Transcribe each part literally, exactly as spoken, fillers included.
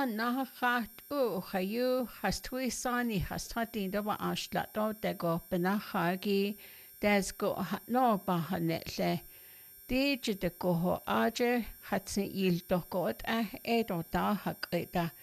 la na hat u hayu hastwi sani hastati do ba ashla do de go benachagi des go no ba hanetle di de go ho aje hat sin il do go a e do da haketa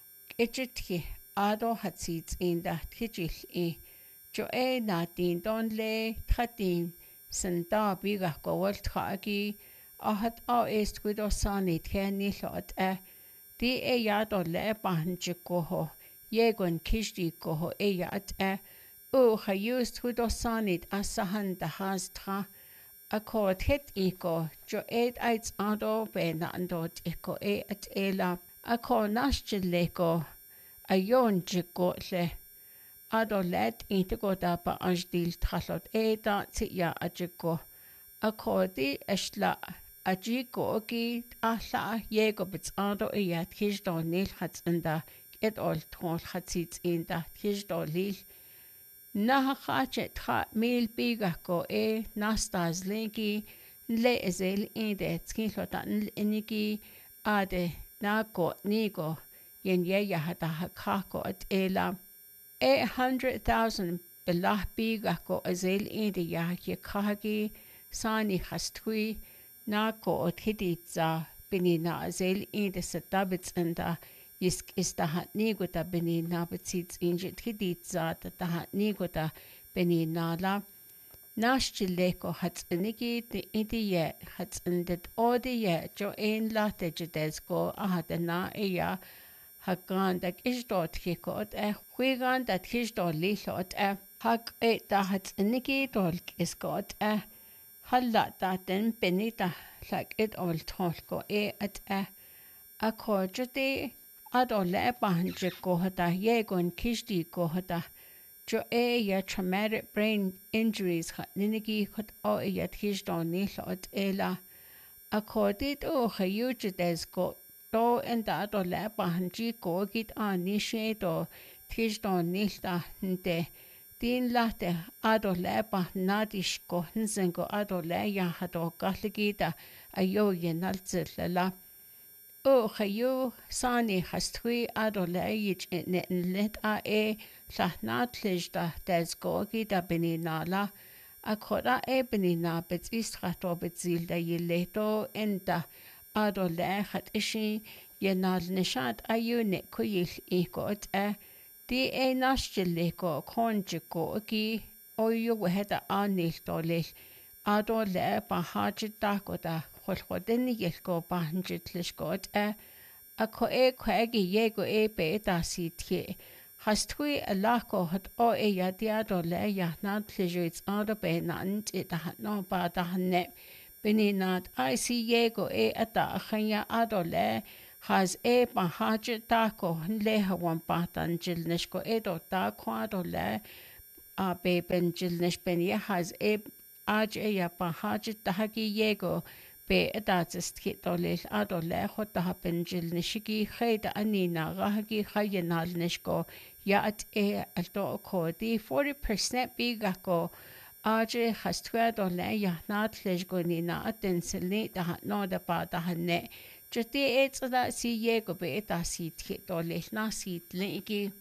ejitki ado hat sit in da tijil e jo e na din don le tratin sen da biga go wal tragi a hat a est gud o sani tken ni lot a di e ya do le banche go ho ye gon kishdi go ho e ya a o ha used gud o sani asahan da has tra a ko het iko jo e ait ado be na andot iko e at ela a ko nasjle go a yon jiko le ado let inte go da pa ajdil trallot e da ti ya a jiko a ko di esla a jiko gi alla ye go bits ado e ya tish do nil hat inda et all tol hat sit in da tish do lil na khache tra mil biga ko e nastas linki le ezel in de tskilota inigi ade na ko nigo yen ye ya hata hakako at ela eight hundred thousand belah biga ko ezel in de ya ye kahagi sani hastui na ko at hiditza binina ezel in de satabits anda Isk is da hat nigo da beni na bezits injit hiditza da hat nigo da beni na la nashchileko hat inigi de idie hat indet odie jo ein la de jedesko a hat na eya hagan da kisdot hikot e huigan da kisdot lilot e hak e da hat inigi dol kiskot e halla da den beni da like it all tolko e at e a korjati ado le bahanje ko hata ye gon kishdi ko hata jo e ya traumatic brain injuries khat ninigi khat o e ya thisdo ni lot ela accorded o khayuj des ko to enda ado le bahanje ko git ani she do thisdo ni ta nte din late ado le bah nadish ko hinsen ko ado le ya hado kahligida ayo yenalzela o chayu sani hastui ado leij in let a e llahnatlish da desgogi da beninala a kora e benina bet istrato bet zilda yileto enda ado lechat ishi yenal nishat ayu ne kuyil ikot e di e nashjiliko konjiko ki oyu weheda anil dolil ado le bahajit dakoda Hodeni yelko bahanjit lishgot e a ko e kwegi yego e be da sitye hastui a lako hat o e ya diado le ya nad plejuits ado be nant it da no ba da ne bini nad I see yego e ata khanya ado le has e bahajit da ko le hawan batan jilnishko e do da kwado le a be ben jilnish ben ye has e aj e ya bahajit da hagi yego be adatis kit dolil adole hota hapenjil nishiki khayda anina rahagi khayanal nishko ya at e alto ko di forty percent biga ko aje khastwa dole ya nat lejgo nina atensilni da no da pa da hanne jati etsada si yego be etasi kit dolil na sit legi